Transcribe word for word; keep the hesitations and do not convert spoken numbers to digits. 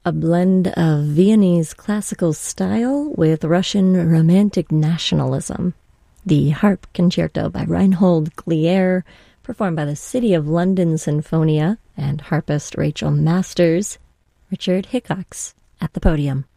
a blend of Viennese classical style with Russian romantic nationalism. The Harp Concerto by Reinhold Glier, performed by the City of London Sinfonia and harpist Rachel Masters. Richard Hickox at the podium.